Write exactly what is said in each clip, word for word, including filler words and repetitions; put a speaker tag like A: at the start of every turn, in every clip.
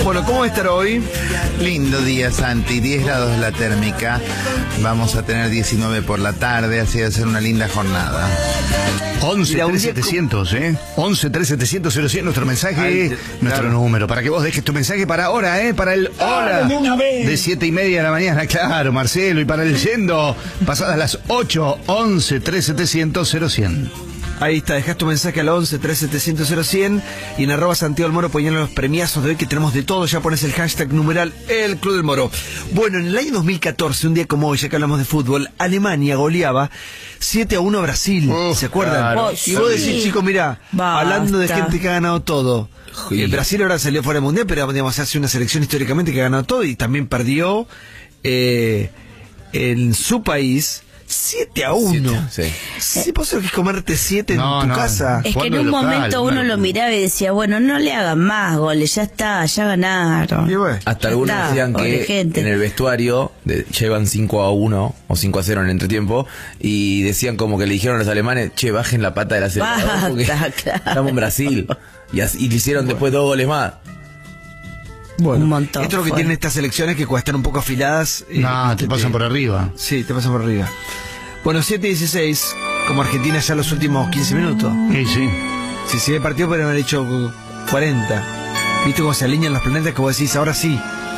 A: Bueno, ¿cómo va a estar hoy?
B: Lindo día, Santi, diez grados la térmica. Vamos a tener diecinueve por la tarde, así va a ser una linda jornada.
C: once tres setecientos, ¿eh? once tres setecientos cero cien, nuestro mensaje, Ay, nuestro claro. número, para que vos dejes tu mensaje para ahora, ¿eh? Para el hora de siete y media de la mañana, claro, Marcelo, y para el yendo, pasadas las ocho, once tres setecientos cero cien.
A: Ahí está, dejás tu mensaje al once tres setecientos cero cien y en arroba Santiago del Moro ponían los premiazos de hoy que tenemos de todo. Ya pones el hashtag numeral El Club del Moro. Bueno, en el año dos mil catorce, un día como hoy, ya que hablamos de fútbol, Alemania goleaba siete a uno a Brasil. Uh, ¿Se acuerdan? Claro. Oh, y vos sí. decís, chicos, mirá, Basta. hablando de gente que ha ganado todo. Sí. Brasil ahora salió fuera del mundial, pero digamos, hace una selección históricamente que ha ganado todo y también perdió eh, en su país. siete a uno. Sí. ¿Sí vos sabés que es comerte siete
C: no,
A: en tu
C: no,
A: casa?
D: Es que en un local, momento uno lo miraba y decía, bueno, no le hagan más goles, ya está, ya ganaron.
A: Bueno,
E: hasta algunos está, decían que gente. en el vestuario de, llevan cinco a uno o cinco a cero en el entretiempo y decían como que le dijeron a los alemanes, che, bajen la pata del acelerador porque claro. estamos en Brasil. Y, así, y le hicieron bueno. después dos goles más.
A: Bueno, un montón, esto es lo que fue. tienen estas elecciones que cuando están un poco afiladas
C: no,
A: eh,
C: te, te pasan te, por arriba.
A: Sí, te pasan por arriba. Bueno, siete y dieciséis, como Argentina ya los últimos quince minutos.
C: Sí, sí.
A: Si sigue el partido podrían haber hecho cuarenta. ¿Viste cómo se alinean los planetas que vos decís, ahora sí?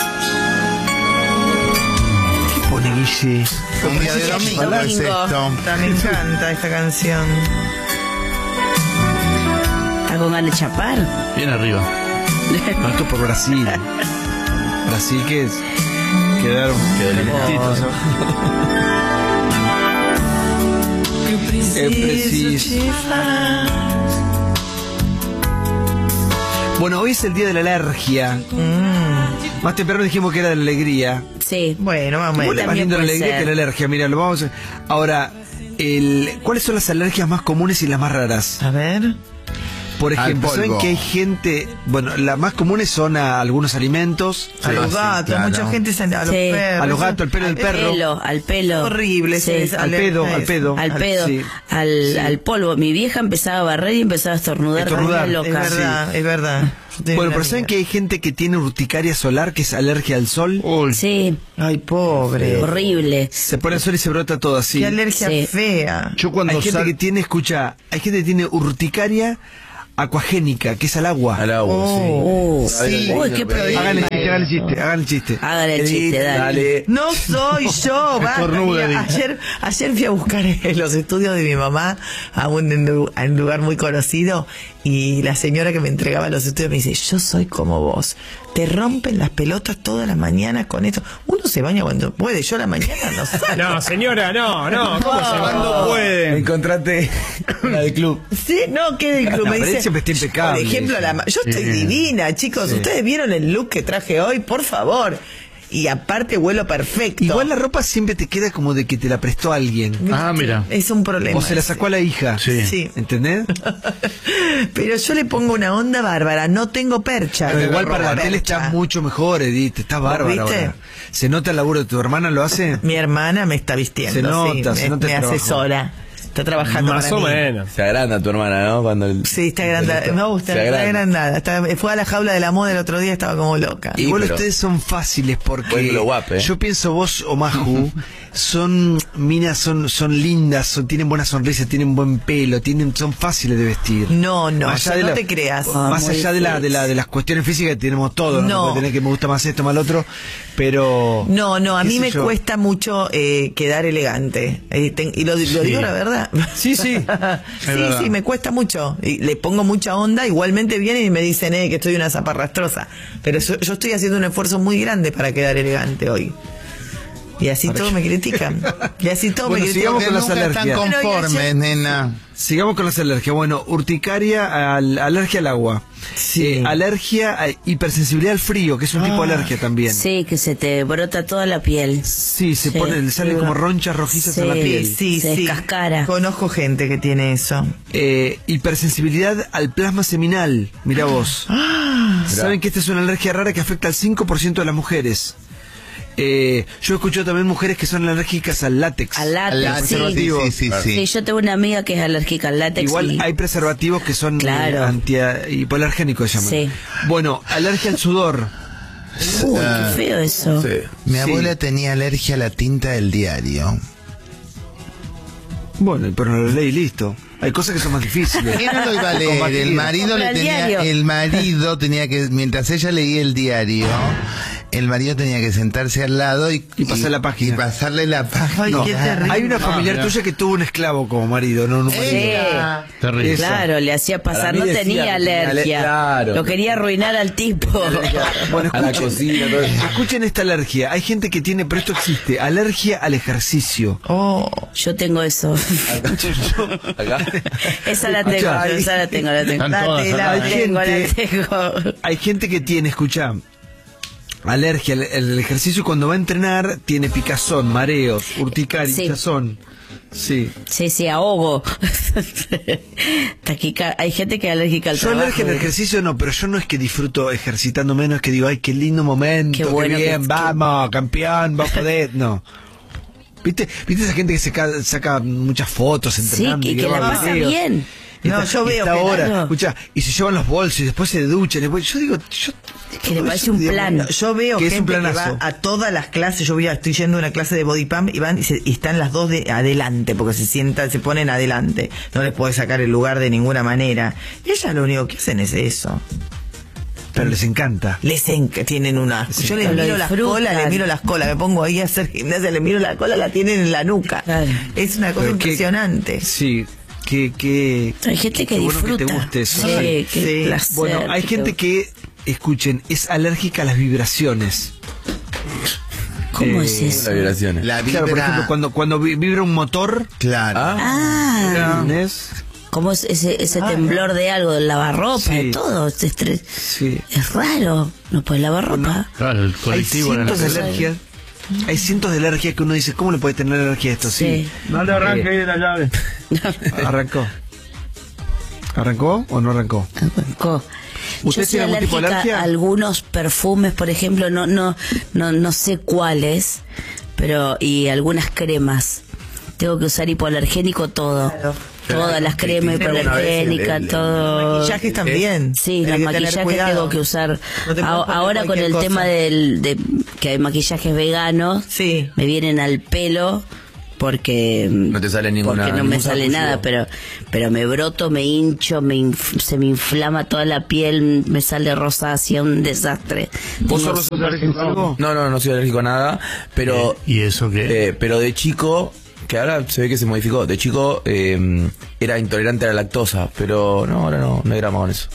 A: ¿Qué pone Guille?
B: Un día de domingo es esto.
F: Me encanta esta canción.
D: ¿Está con ganas de chapar?
C: Bien arriba.
A: No, esto por Brasil. Brasil, ¿qué es? Quedaron calentitos. Qué preciso. Bueno, hoy es el día de la alergia. Mm. Más temprano dijimos que era de la alegría.
D: Sí.
F: Bueno, vamos a ver.
A: Es más lindo la alegría ser. que la alergia. Mira, lo vamos a... Ahora, el... ¿cuáles son las alergias más comunes y las más raras?
F: A ver.
A: Por ejemplo, ¿saben que hay gente? Bueno, las más comunes son a algunos alimentos.
F: A sí, los gatos, sí, claro. mucha gente se a los
D: sí.
F: perros.
A: A los gatos, al pelo del perro.
D: Pelo, al pelo.
F: Horrible,
D: sí.
F: sí.
A: Al pedo, al pedo.
D: Al pedo, sí. al, sí. al polvo. Mi vieja empezaba a barrer y empezaba a estornudar.
A: estornudar.
F: Loca. Es verdad, sí. es verdad.
A: Bueno, pero ¿saben que hay gente que tiene urticaria solar, que es alergia al sol?
D: Uy. Sí.
F: Ay, pobre.
D: Horrible.
A: Se pone al sol y se brota todo así.
F: Qué alergia sí. fea.
A: Yo cuando hay gente sal... que tiene, escucha, hay gente que tiene urticaria acuagénica, que es al agua.
E: Al agua,
D: oh,
E: sí.
D: sí. Uy, qué problema.
A: Háganle chiste, háganle chiste, háganle chiste.
D: Háganle el chiste, dale.
F: dale. No soy yo, va. Ayer, ayer fui a buscar los estudios de mi mamá a un, a un lugar muy conocido y la señora que me entregaba los estudios me dice, yo soy como vos. Te rompen las pelotas todas las mañanas con esto. Uno se baña cuando puede, yo a la mañana no sé.
G: No, señora, no, no, ¿cómo no, se baña cuando puede?
E: Encontrate la del club.
F: Sí, no, ¿qué del club?
A: La
F: me dice,
A: siempre está impecable.
F: Por ejemplo, la, yo estoy sí. divina, chicos. Sí. Ustedes vieron el look que traje hoy, por favor. Y aparte huelo perfecto.
A: Igual la ropa siempre te queda como de que te la prestó alguien.
C: Ah, mira.
F: Es un problema.
A: O se la sacó a la hija.
C: Sí.
F: sí.
A: ¿Entendés?
F: Pero yo le pongo una onda bárbara. No tengo percha.
A: Pero igual para la tele está mucho mejor, Edith. Está bárbara. ¿Viste? Ahora. ¿Se nota el laburo de tu hermana? ¿Lo hace?
F: Mi hermana me está vistiendo.
A: Se nota,
F: sí,
A: se
F: me,
A: nota
F: me asesora. Está trabajando
G: más
F: para
G: o
F: mí.
G: menos.
E: Se agranda tu hermana, ¿no? Cuando el,
F: sí, está agrandada. Me gusta, está agrandada. Está, fue a la jaula de la moda el otro día, estaba como loca.
A: Igual pero, ustedes son fáciles porque
E: lo guape, ¿eh?
A: Yo pienso vos o Maju son minas, son son lindas, son, tienen buena sonrisa, tienen buen pelo, tienen son fáciles de vestir.
F: No, no,
A: allá de
F: no
A: la,
F: te creas.
A: Más allá de la, de la de las cuestiones físicas que tenemos todo, no, no. Puede tener que me gusta más esto, más lo otro, pero
F: no, no, a mí me
A: yo?
F: cuesta mucho eh, quedar elegante eh, ten, y lo, lo sí. digo la verdad.
A: Sí, sí.
F: sí, sí, me cuesta mucho. Y le pongo mucha onda, igualmente vienen y me dicen eh, que estoy una zaparrastrosa. Pero yo, yo estoy haciendo un esfuerzo muy grande para quedar elegante hoy. Y así todos me critican. Y así todos
A: bueno,
F: me critican.
A: Sigamos con las alergias.
B: Están conformes, nena.
A: Sigamos con las alergias. Bueno, urticaria, al, alergia al agua.
F: Sí.
A: Eh, alergia, a hipersensibilidad al frío, que es un ah. tipo de alergia también.
D: Sí, que se te brota toda la piel.
A: Sí, se sí. pone, sale como ronchas rojizas
D: sí.
A: en la piel.
F: Sí,
D: se
F: sí.
D: descascara.
F: Conozco gente que tiene eso.
A: Eh, hipersensibilidad al plasma seminal. Mira vos.
F: Ah.
A: Saben que esta es una alergia rara que afecta al cinco por ciento de las mujeres. Eh, yo he escuchado también mujeres que son alérgicas al látex.
D: Al látex,
A: al
D: sí.
A: preservativo.
B: Sí, sí, sí,
D: sí, yo tengo una amiga que es alérgica al látex.
A: Igual
D: y...
A: hay preservativos que son
D: claro.
A: anti hipoalergénicos, se llaman.
D: Sí.
A: Bueno, alergia al sudor.
D: Uy, qué feo eso.
E: Sí.
B: Mi abuela
A: Sí.
B: tenía alergia a la tinta del diario.
A: Bueno, pero no lo leí, listo. Hay cosas que son más difíciles.
B: ¿Qué no lo iba a leer? El marido le
D: Compra el
B: tenía,
D: diario.
B: el marido tenía que, mientras ella leía el diario, el marido tenía que sentarse al lado y,
A: Y pasar la página.
B: Y pasarle la página.
F: Ay,
A: No,
F: qué terrible.
A: hay una familiar
C: mira.
A: tuya que tuvo un esclavo como marido, no, no un marido.
B: Ella.
C: Terrible.
A: Esa.
D: Claro, le hacía pasar,
E: Para mí
D: no
E: decía
D: tenía
E: que tenía ale-
D: alergia.
E: claro.
D: Lo quería arruinar al tipo.
A: Bueno,
E: A la
A: escuchen,
E: cocina, todo eso.
A: escuchen esta alergia. Hay gente que tiene, pero esto existe, alergia al ejercicio.
F: Oh,
D: Yo tengo eso.
E: Acá.
D: Esa la tengo,
A: Acá hay-
D: esa la tengo, la tengo.
C: Están
D: La,
C: todas
D: te- la
A: acá.
D: tengo, la
A: Hay
D: tengo.
A: Hay gente que tiene, escucha, alergia al, al ejercicio y cuando va a entrenar tiene picazón, mareos, urticaria,
D: Sí.
A: hinchazón. Sí.
D: Sí, sí, ahogo. Taquica- Hay gente que es alérgica al
A: Yo
D: trabajo.
A: alergia al ejercicio no, pero yo no es que disfruto ejercitando menos, es que digo, ay, qué lindo momento,
D: Qué
A: qué,
D: bueno que-
A: bien,
D: que-
A: vamos, campeón, vamos a poder. No. ¿Viste? ¿Viste esa gente que se ca- saca muchas fotos
D: Sí,
A: entrenando?
D: que,
A: y
D: que la
A: graba
D: pasa
A: videos?
D: bien.
A: Y
F: No,
A: está-
F: yo
A: y
F: veo
A: está
F: que
A: ahora,
D: claro.
A: escucha, y se llevan los bolsos y después se duchan. y después- yo digo, yo,
D: Que le
A: todo
D: parece
A: eso,
D: un
A: digamos,
D: plan.
F: yo veo
A: que es un
F: gente que
A: planazo.
F: va a todas las clases. Yo voy a, estoy yendo a una clase de body pump y van y, se- y están las dos de adelante porque se sientan, se ponen adelante. No les puede sacar el lugar de ninguna manera. Y ellas lo único que hacen es eso.
A: Pero les encanta.
F: Les enc- tienen una. Yo les
D: Lo
F: miro las
D: disfrutan.
F: colas, les miro las colas. Me pongo ahí a hacer gimnasia, les miro la cola, la tienen en la nuca.
D: Claro.
F: Es una cosa
A: Pero qué-
F: impresionante.
A: Sí, que, que
D: Hay gente que
A: qué bueno
D: disfruta.
A: que te guste eso.
D: Sí,
A: Sí.
D: qué
F: Sí.
D: placer.
A: Bueno, hay
D: qué-
A: gente que, escuchen, es alérgica a las vibraciones.
D: ¿Cómo
A: eh,
D: es eso?
E: Las vibraciones.
B: La vibra.
A: Claro, por ejemplo, cuando, cuando vi- vibra un motor,
B: Claro.
E: Ah,
D: Ah,
A: ¿entendés?
D: como es ese, ese temblor de algo, del lavarropa,
A: Sí.
D: de todo. Este estrés.
A: Sí.
D: Es raro. No puedes lavar ropa.
C: Claro, el
A: Hay
C: colectivo era
A: cientos de
D: la-
A: alergias. Hay cientos de alergias que uno dice, ¿cómo le puede tener alergia a esto? Sí.
D: Sí.
G: No le arranque ahí de la llave.
A: Arrancó. ¿Arrancó o no arrancó?
D: Arrancó.
A: ¿Usted
D: Yo soy
A: tiene algún tipo de
D: alérgica
A: alergia?
D: a algunos perfumes, por ejemplo, no, no, no, no sé cuáles, pero y algunas cremas. Tengo que usar hipoalergénico todo.
F: Claro.
D: Todas las cremas
E: Una vez el-
D: hipoalergénicas,
E: el- el-
D: todo.
F: Maquillajes también.
D: Sí,
F: Hay
D: los
F: que tener
D: maquillajes
F: cuidado.
D: tengo que usar.
F: No te puedes
D: A-
F: poner
D: ahora con
F: cualquier
D: el
F: cosa.
D: tema del, de que hay maquillajes veganos,
F: Sí.
D: me vienen al pelo porque
E: No te sale ninguna-
D: porque no me
E: ningún
D: sale
E: sarpullido.
D: nada, pero pero me broto, me hincho, me inf- se me inflama toda la piel, me sale rosácea, un desastre.
A: ¿Vos
D: Tengo-
A: sos alérgico a algo?
E: no, no, no soy alérgico a nada, pero
C: ¿Y eso qué?
E: eh, pero de chico, que ahora se ve que se modificó, de chico eh, era intolerante a la lactosa, pero no, ahora no, no hay drama con eso.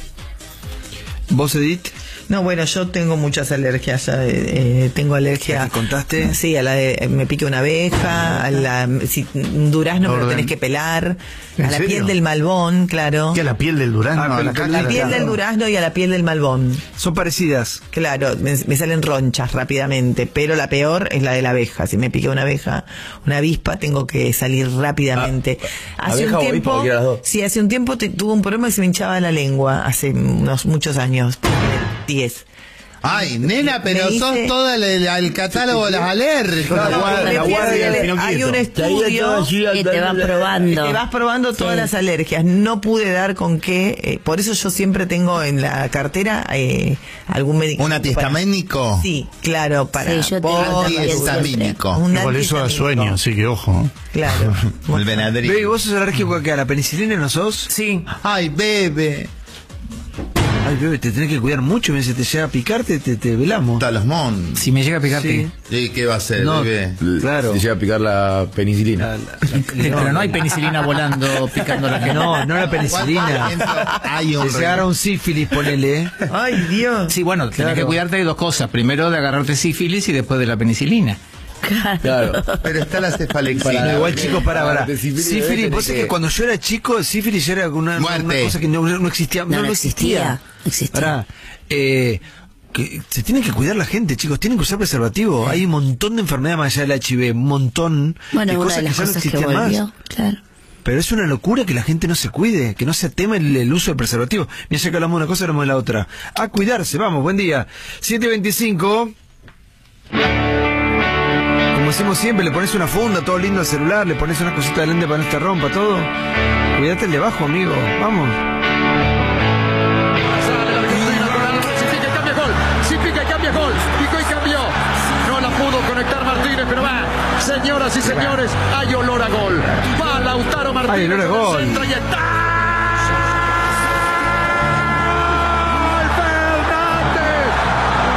A: ¿Vos, Edith?
F: No, bueno, yo tengo muchas alergias. ya, eh, eh, tengo alergia.
A: ¿La que contaste?
F: Sí, a la de, me pica una abeja, a la, si, un durazno me lo
C: Orden.
F: tenés que pelar,
C: ¿En
F: a la
C: serio?
F: piel del malbón, claro.
C: ¿Qué a la piel del durazno?
A: Ah,
C: a
A: pero
C: la
A: que
C: caca?
F: A la piel del durazno y a la piel del malbón.
A: Son parecidas.
F: Claro, me, me salen ronchas rápidamente, pero la peor es la de la abeja. Si me pica una abeja, una avispa, tengo que salir rápidamente.
E: Ah,
F: hace
E: abeja
F: un
E: o avispa,
F: tiempo,
E: cualquiera de las dos.
F: sí, hace un tiempo te- tuve un problema que se me hinchaba la lengua, hace unos muchos años, diez.
B: Ay, nena, pero
F: Me
B: sos
F: hice-
B: toda la- el catálogo de las alérgicas.
F: No,
C: la guardia,
F: me
C: la
F: fui a
C: guardia
F: hacer-
C: del
F: hay
C: Pinoquieto.
F: un estudio
D: que te van probando.
F: que vas probando todas
D: Sí.
F: las alergias. No pude dar con qué, eh, por eso yo siempre tengo en la cartera eh, algún médico.
B: ¿Un antihistamínico?
F: Sí, claro, para
D: Sí, yo tengo
F: por-
D: también
B: Antihistamínico.
F: Un
C: Igual eso da
F: antihistamínico.
C: sueño, así que ojo.
F: Claro.
B: El Benadryl.
A: Bebe, ¿vos sos alérgico a qué? ¿A la penicilina no sos?
F: Sí.
B: Ay, bebe.
A: Ay, bebé, te tenés que cuidar mucho. Si te llega a picar, te, te, te velamos.
B: Talosmón.
H: Si me llega a picar,
A: Sí.
B: ¿Y qué va a hacer,
A: No,
B: bebé?
A: claro.
E: Se llega a picar la penicilina.
A: La- la-
H: pero no hay penicilina volando picando la gente.
A: No, no la
B: ¿Cuánto
A: penicilina.
B: tiempo hay un
A: Si se agarra un sífilis, ponele. ¿eh?
F: Ay, Dios.
H: Sí, bueno, tenés
A: Claro.
H: que cuidarte de dos cosas. Primero de agarrarte sífilis y después de la penicilina.
E: Claro.
B: Pero está la cefalexina.
A: No, igual, chicos, para, para.
E: de sífilis,
A: Sífilis,
E: tenés
A: vos sabés
E: que-
A: que cuando yo era chico, sífilis ya era una, una
B: Muerte.
A: cosa que no, no existía.
D: No, no existía. No existía.
A: Pará, eh, que se tienen que cuidar la gente, chicos. Tienen que usar preservativo. Hay un montón de enfermedades más allá del H I V. Un montón
D: Bueno,
A: de
D: una
A: cosas
D: de las
A: que ya no
D: cosas que
A: existían
D: volvió,
A: más.
D: claro.
A: Pero es una locura que la gente no se cuide, que no se teme el, el uso del preservativo. Mira, ya que hablamos de una cosa, hablamos de la otra. A cuidarse, vamos, buen día. siete veinticinco. Como hacemos siempre, le pones una funda, todo lindo al celular, le pones una cosita de lente para que no te rompa, todo. Cuídate el de abajo, amigo. Vamos.
I: Si pica, cambia gol. Si pica, cambia gol. pero va. Señoras y señores, hay olor a gol. Va Lautaro Martínez.
A: Hay olor a gol.
I: Centro y está.